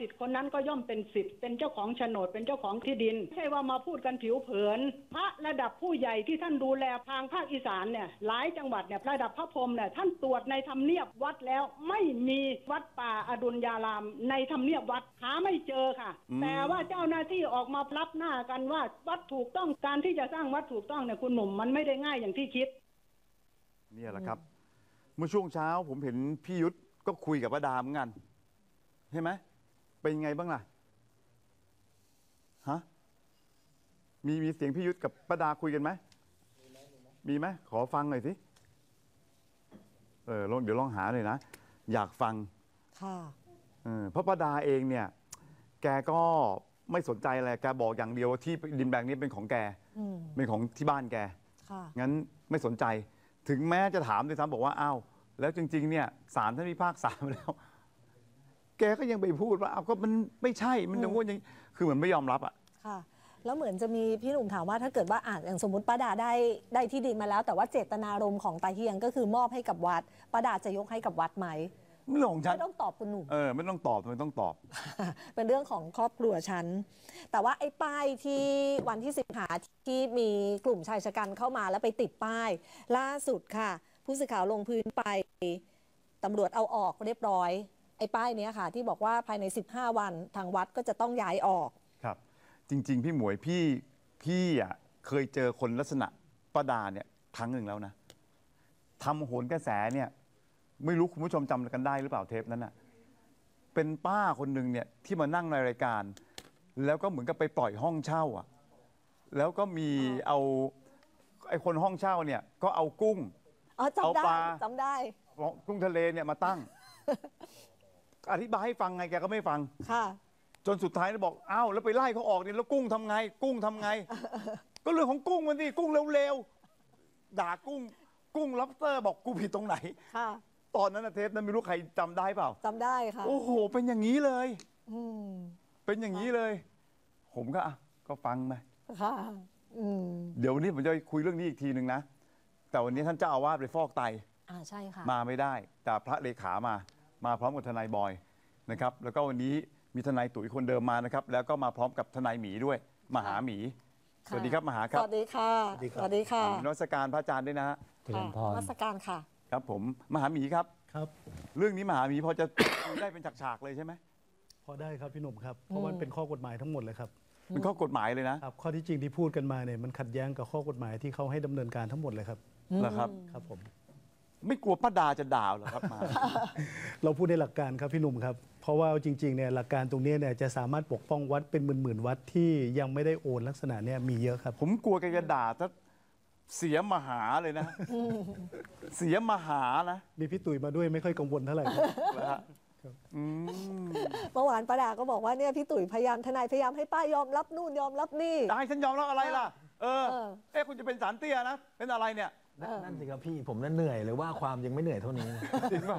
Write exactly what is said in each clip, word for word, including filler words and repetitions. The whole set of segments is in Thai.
สิทธิ์คนนั้นก็ย่อมเป็นสิทธิ์เป็นเจ้าของโฉนดเป็นเจ้าของที่ดินไม่ใช่ว่ามาพูดกันผิวเผินพระระดับผู้ใหญ่ที่ท่านดูแลทางภาคอีสานเนี่ยหลายจังหวัดเนี่ยระดับพระพรหมเนี่ยท่านตรวจในทำเนียบวัดแล้วไม่มีวัดป่าอดุลยารามในทำเนียบวัดหาไม่เจอค่ะแต่ว่าเจ้าหน้าที่ออกมารับหน้ากันว่าวัดถูกต้องการที่จะสร้างวัดถูกต้องเนี่ยคุณหนุ่มมันไม่ได้ง่ายอย่างที่คิดนี่แหละครับเมื่อช่วงเช้าผมเห็นพี่ยุทธก็คุยกับป้าดาเหมือนกันใช่ไหมเป็นไงบ้างล่ะฮะมีมีเสียงพี่ยุทธกับป้าดาคุยกันไหมมีไหมขอฟังหน่อยสิเออลองเดี๋ยวลองหาหน่อยนะอยากฟังค่ะเออเพราะป้าดาเองเนี่ยแกก็ไม่สนใจอะไรแกบอกอย่างเดียวว่าที่ดินแบ่งนี้เป็นของแกเป็นของที่บ้านแกงั้นไม่สนใจถึงแม้จะถามด้วยซ้ำบอกว่าอ้าวแล้วจริงๆเนี่ยศาลท่านพิพากษามาแล้วแกก็ยังไปพูดว่าอ้าวก็มันไม่ใช่มันยังว่ายังคือเหมือนไม่ยอมรับอ่ะค่ะแล้วเหมือนจะมีพี่หนุ่มถามว่าถ้าเกิดว่าอ่านอย่างสมมติป้าดาได้ได้ที่ดินมาแล้วแต่ว่าเจตนารมณ์ของตาเฮียงก็คือมอบให้กับวัดป้าดาจะยกให้กับวัดไหมไม่เรื่องของฉันไม่ต้องตอบคุณหนุ่มเออไม่ต้องตอบไม่ต้องตอบเป็นเรื่องของครอบครัวฉันแต่ว่าไอ้ป้ายที่วันที่สิบหาที่มีกลุ่มชายชะกันเข้ามาแล้วไปติดป้ายล่าสุดค่ะผู้สื่อข่าวลงพื้นไปตำรวจเอาออกเรียบร้อยไอ้ป้ายนี้ค่ะที่บอกว่าภายในสิบห้าวันทางวัดก็จะต้องย้ายออกครับจริงๆพี่หมวยพี่พี่อ่ะเคยเจอคนลักษณะป้าดาเนี่ยครั้งหนึ่งแล้วนะทำโหนกระแสเนี่ยไม่รู้คุณผู้ชมจำกันได้หรือเปล่าเทปนั้นน่ะเป็นป้าคนหนึ่งเนี่ยที่มานั่งในรายการแล้วก็เหมือนกับไปปล่อยห้องเช่าอ่ะแล้วก็มีเอาไอ้คนห้องเช่าเนี่ยก็เอากุ้งเอาปลาจำได้กุ้งทะเลเนี่ยมาตั้งอธิบายให้ฟังไงแกก็ไม่ฟังค่ะจนสุดท้ายเนี่ยบอกอ้าวแล้วไปไล่เขาออกเนี่ยแล้วกุ้งทำไงกุ้งทำไงก็เรื่องของกุ้งมันสิกุ้งเร็วๆด่ากุ้งกุ้งล็อบสเตอร์บอกกูผิดตรงไหนค่ะตอนนั้นเทปนั้นไม่รู้ใครจำได้เปล่าจำได้ค่ะโอ้โหเป็นอย่างนี้เลยเป็นอย่างนี้เลยผมก็อ่ะก็ฟังไปค่ะเดี๋ยววันนี้ผมจะคุยเรื่องนี้อีกทีหนึ่งนะแต่วันนี้ท่านเจ้าอาวาสไปฟอกไตอ่าใช่ค่ะมาไม่ได้แต่พระเลขามามาพร้อมกับทนายบอยนะครับแล้วก็วันนี้มีทนายตุ๋ยคนเดิมมานะครับแล้วก็มาพร้อมกับทนายหมีด้วยมหาหมีสวัสดีครับมหาครับสวัสดีค่ะสวัสดีค่ะนมัสการพระอาจารย์ด้วยนะฮะเจริญพรนมัสการค่ะครับผมมหาหมีครับครับเรื่องนี้มหาหมีพอจะคุยได้เป็นฉากๆเลยใช่ไหมพอได้ครับพี่หนุ่มครับเพราะมันเป็นข้อกฎหมายทั้งหมดเลยครับเป็นข้อกฎหมายเลยนะครับข้อที่จริงที่พูดกันมาเนี่ยมันขัดแย้งกับข้อกฎหมายที่เขาให้ดำเนินการทั้งหมดเลยครับเหรอครับครับผมไม่กลัวป้าดาจะด่าหรอครับมาเราพูดในหลักการครับพี่หนุ่มครับเพราะว่าจริงๆเนี่ยหลักการตรงนี้เนี่ยจะสามารถปกป้องวัดเป็นหมื่นๆวัดที่ยังไม่ได้โอนลักษณะเนี่ยมีเยอะครับผมกลัวแกจะด่าถ้าเสียมหาเลยนะเสียมหานะมีพี่ตุ๋ยมาด้วยไม่ค่อยกังวลเท่าไหร่เมื่อวานป้าดาก็บอกว่าเนี่ยพี่ตุ๋ยพยายามทนายพยายามให้ป้ายอมรับนู่นยอมรับนี่ได้ฉันยอมรับอะไรล่ะเออเอ๊ะคุณจะเป็นสารเตี้ยนะเป็นอะไรเนี่ยนั่นสิครับพี่ผมนั่นเหนื่อยหรือว่าความยังไม่เหนื่อยเท่านี้จริงป่ะ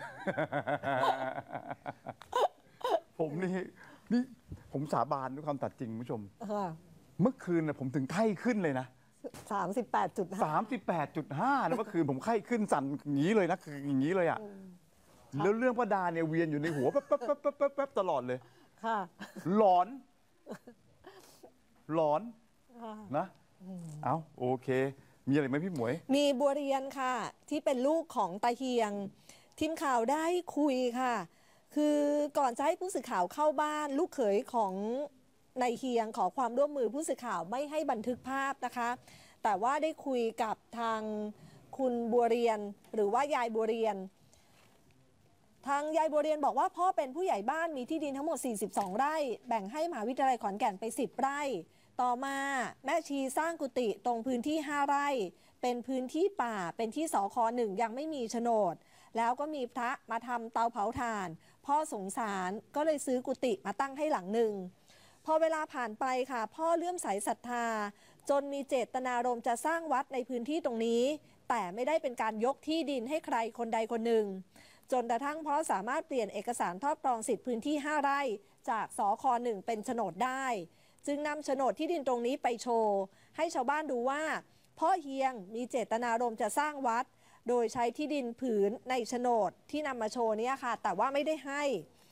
ผมนี่นี่ผมสาบานด้วยความตัดจริงคุณผู้ชมเมื่อคืนน่ะผมถึงไข้ขึ้นเลยนะสามสิบแปดจุดห้าสามสิบแปดจุดห้านะเมื่อคืนผมไข้ขึ้นสั่นอย่างนี้เลยนะคืออย่างนี้เลยอ่ะแล้วเรื่องป้าดาเนี่ยเวียนอยู่ในหัวแป๊บแป๊บแป๊บแป๊บแป๊บตลอดเลยค่ะหลอนหลอนนะเอาโอเคมีอะไรไหมพี่หมวยมีบัวเรียนค่ะที่เป็นลูกของตาเฮียงทีมข่าวได้คุยค่ะคือก่อนจะให้ผู้สื่อข่าวเข้าบ้านลูกเขยของนายเฮียงขอความร่วมมือผู้สื่อข่าวไม่ให้บันทึกภาพนะคะแต่ว่าได้คุยกับทางคุณบัวเรียนหรือว่ายายบัวเรียนทางยายบัวเรียนบอกว่าพ่อเป็นผู้ใหญ่บ้านมีที่ดินทั้งหมดสี่สิบสองไร่แบ่งให้มหาวิทยาลัยขอนแก่นไปสิบไร่ต่อมาแม่ชีสร้างกุฏิตรงพื้นที่ห้าไร่เป็นพื้นที่ป่าเป็นที่สคหนึ่งยังไม่มีโฉนดแล้วก็มีพระมาทำเตาเผาถ่านพ่อสงสารก็เลยซื้อกุฏิมาตั้งให้หลังหนึ่งพอเวลาผ่านไปค่ะพ่อเลื่อมใสศรัทธาจนมีเจตนารมณ์จะสร้างวัดในพื้นที่ตรงนี้แต่ไม่ได้เป็นการยกที่ดินให้ใครคนใดคนหนึ่งจนกระทั่งพ่อสามารถเปลี่ยนเอกสารครอบครองสิทธิ์พื้นที่ห้าไร่จากสคหนึ่งเป็นโฉนดได้จึงนำโฉนดที่ดินตรงนี้ไปโชว์ให้ชาวบ้านดูว่าพ่อเฮียงมีเจตนารมณ์จะสร้างวัดโดยใช้ที่ดินผืนในโฉนดที่นำมาโชว์นี้ค่ะแต่ว่าไม่ได้ให้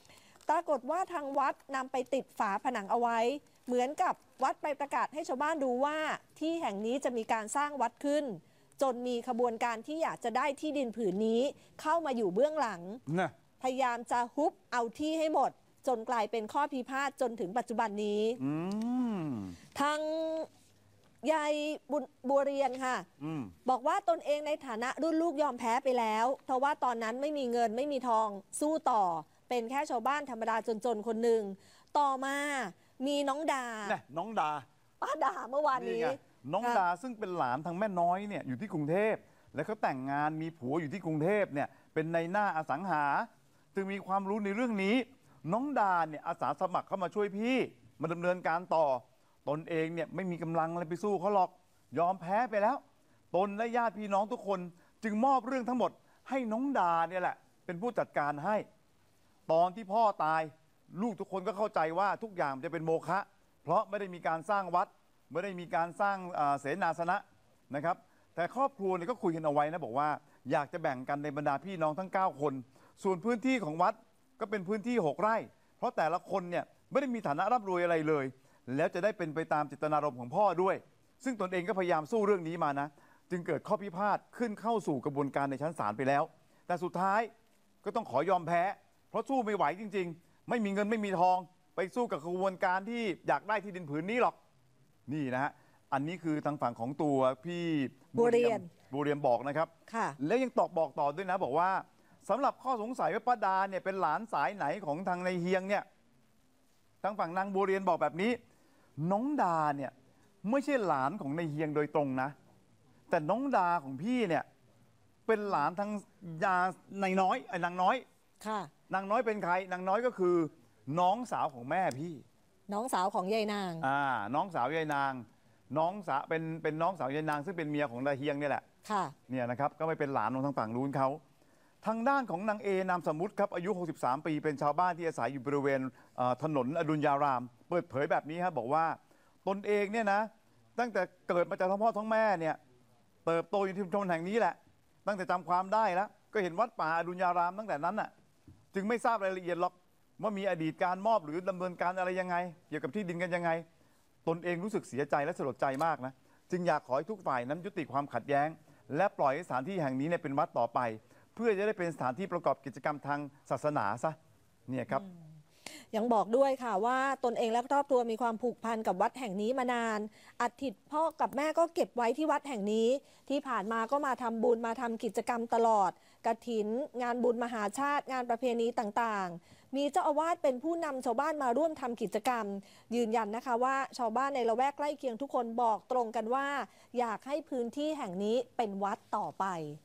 ปรากฏว่าทางวัดนำไปติดฝาผนังเอาไว้ เหมือนกับวัดไปประกาศให้ชาวบ้านดูว่าที่แห่งนี้จะมีการสร้างวัดขึ้น จนมีขบวนการที่อยากจะได้ที่ดินผืนนี้เข้ามาอยู่เบื้องหลังนะพยายามจะฮุบเอาที่ให้หมด จนกลายเป็นข้อพิพาทจนถึงปัจจุบันนี้ทางยายบัวเรียนค่ะบอกว่าตนเองในฐานะรุ่นลูกยอมแพ้ไปแล้วเพราะว่าตอนนั้นไม่มีเงินไม่มีทองสู้ต่อเป็นแค่ชาวบ้านธรรมดาจนๆคนหนึ่งต่อมามีน้องดาน้องดาป้าดาเมื่อวานนี้น้องดาซึ่งเป็นหลานทางแม่น้อยเนี่ยอยู่ที่กรุงเทพแล้วเขาแต่งงานมีผัวอยู่ที่กรุงเทพเนี่ยเป็นในหน้าอสังหาจึงมีความรู้ในเรื่องนี้น้องดาเนี่ยอาสาสมัครเข้ามาช่วยพี่มาดำเนินการต่อตนเองเนี่ยไม่มีกำลังอะไรไปสู้เขาหรอกยอมแพ้ไปแล้วตนและญาติพี่น้องทุกคนจึงมอบเรื่องทั้งหมดให้น้องดาเนี่ยแหละเป็นผู้จัดการให้ตอนที่พ่อตายลูกทุกคนก็เข้าใจว่าทุกอย่างจะเป็นโมฆะเพราะไม่ได้มีการสร้างวัดไม่ได้มีการสร้างเสนาสนะนะครับแต่ครอบครัวเนี่ยก็คุยกันเอาไว้นะบอกว่าอยากจะแบ่งกันในบรรดาพี่น้องทั้งเก้าคนส่วนพื้นที่ของวัดก็เป็นพื้นที่หกไร่เพราะแต่ละคนเนี่ยไม่ได้มีฐานะร่ำรวยอะไรเลยแล้วจะได้เป็นไปตามเจตนารมณ์ของพ่อด้วยซึ่งตนเองก็พยายามสู้เรื่องนี้มานะจึงเกิดข้อพิพาทขึ้นเข้าสู่กระบวนการในชั้นศาลไปแล้วแต่สุดท้ายก็ต้องขอยอมแพ้เพราะสู้ไม่ไหวจริงๆไม่มีเงินไม่มีทองไปสู้กับกระบวนการที่อยากได้ที่ดินผืนนี้หรอกนี่นะฮะอันนี้คือทางฝั่งของตัวพี่บัวเรียนบัวเรียนบอกนะครับแล้วยังตอบบอกต่อด้วยนะบอกว่าสำหรับข้อสงสัยว่าป้าดาเนี่ยเป็นหลานสายไหนของทางในเฮียงเนี่ยทางฝั่งนางบัวเรียนบอกแบบนี้น้องดาเนี่ยไม่ใช่หลานของในเฮียงโดยตรงนะแต่น้องดาของพี่เนี่ยเป็นหลานทางยาในน้อยไอ้นางน้อยค่ะนางน้อยเป็นใครนางน้อยก็คือน้องสาวของแม่พี่น้องสาวของยายนางอ่าน้องสาวยายนางน้องสาวเป็นเป็นน้องสาวยายนางซึ่งเป็นเมียของนายเฮียงนี่แหละค่ะเนี่ยนะครับก็ไม่เป็นหลานของทางฝั่งนู้นเขาทางด้านของนางเอนามสมมุติครับอายุหกสิบสามปีเป็นชาวบ้านที่อาศัยอยู่บริเวณถนนอดุลยารามเปิดเผยแบบนี้ครับบอกว่าตนเองเนี่ยนะตั้งแต่เกิดมาจากท้องพ่อท้องแม่เนี่ยเติบโตอยู่ที่ชุมชนแห่งนี้แหละตั้งแต่จำความได้แล้วก็เห็นวัดป่าอดุลยารามตั้งแต่นั้นน่ะจึงไม่ทราบรายละเอียดหรอกว่ามีอดีตการมอบหรือดำเนินการอะไรยังไงเกี่ยวกับที่ดินกันยังไงตนเองรู้สึกเสียใจและสลดใจมากนะจึงอยากขอให้ทุกฝ่ายนั้นยุติความขัดแย้งและปล่อยให้สถานที่แห่งนี้เนี่ยเป็นวัดต่อไปเพื่อจะได้เป็นสถานที่ประกอบกิจกรรมทางศาสนาซะเนี่ยครับยังบอกด้วยค่ะว่าตนเองและครอบครัวมีความผูกพันกับวัดแห่งนี้มานานอัฐิพ่อกับแม่ก็เก็บไว้ที่วัดแห่งนี้ที่ผ่านมาก็มาทำบุญมาทำกิจกรรมตลอดกฐินงานบุญมหาชาติงานประเพณีต่างๆมีเจ้าอาวาสเป็นผู้นำชาวบ้านมาร่วมทำกิจกรรมยืนยันนะคะว่าชาวบ้านในละแวกใกล้เคียงทุกคนบอกตรงกันว่าอยากให้พื้นที่แห่งนี้เป็นวัดต่อไป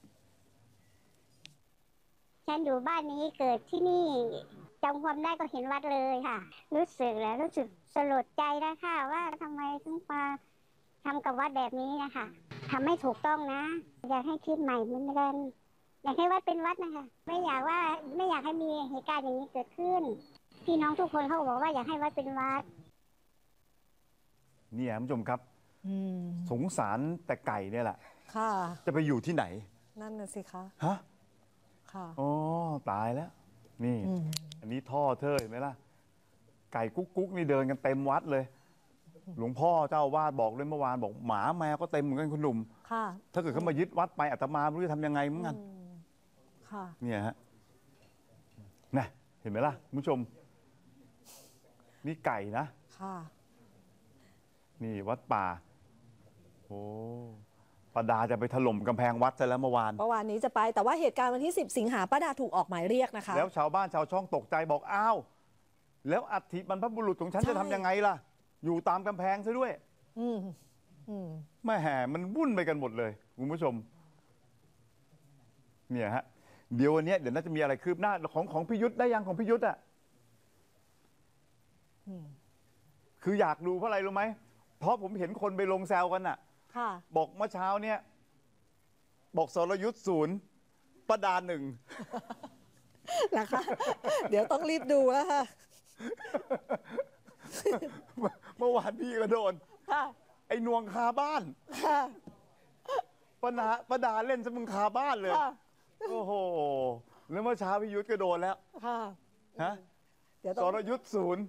ฉันอยู่บ้านนี้เกิดที่นี่จำความได้ก็เห็นวัดเลยค่ะรู้สึกแล้วรู้สึกสลดใจนะคะว่าทำไมต้องมาทำกับวัดแบบนี้นะคะทำไม่ถูกต้องนะอยากให้คิดใหม่เหมือนกันอยากให้วัดเป็นวัดนะคะไม่อยากว่าไม่อยากให้มีเหตุการณ์อย่างนี้เกิดขึ้นพี่น้องทุกคนเขาบอกว่าอยากให้วัดเป็นวัดนี่คุณผู้ชมครับสงสารแต่ไก่เนี่ยแหละค่ะจะไปอยู่ที่ไหนนั่นน่ะสิคะฮะค่ะอ๋อตายแล้วนี่อันนี้ท่อเธอเห็นไหมล่ะไก่กุ๊กกุ๊กนี่เดินกันเต็มวัดเลยหลวงพ่อเจ้าวาดบอกเลยเมื่อวานบอกหมาแมวก็เต็มเหมือนกันคุณหนุ่มค่ะถ้าเกิดเขามายึดวัดไปอาตมาไม่รู้จะทำยังไงเหมือนกันค่ะเนี่ยฮะนะเห็นไหมล่ะคุณผู้ชมนี่ไก่นะค่ะนี่วัดป่าโอ้ป้าดาจะไปถล่มกำแพงวัดซะแล้วเมื่อวานเมื่อวานนี้จะไปแต่ว่าเหตุการณ์วันที่สิบสิงหาป้าดาถูกออกหมายเรียกนะคะแล้วชาวบ้านชาวช่องตกใจบอกอ้าวแล้วอัฐิบรรพบุรุษของฉันจะทำยังไงล่ะอยู่ตามกำแพงซะด้วยอืมอืมแม่แห่มันวุ่นไปกันหมดเลยคุณผู้ชมเนี่ยฮะเดี๋ยววันนี้เดี๋ยวน่าจะมีอะไรคืบหน้าของของพิยุทธ์ได้ยังของพิยุทธ์อ่ะคืออยากดูเพราะอะไรรู้ไหมเพราะผมเห็นคนไปลงแซวกันอ่ะบอกเมื่อเช้าเนี่ยบอกสรยุทธ์ศูนย์ประดาหนึ่งนะคะเดี๋ยวต้องรีบดูแล้วค่ะเมื่อวานพี่ก็โดนไอ้นวงคาบ้านประดาประดาเล่นซะมึงคาบ้านเลยโอ้โหแล้วเมื่อเช้าพี่ยุทธก็โดนแล้วฮะเดี๋ยวสต้องรยุทธ์ศูนย์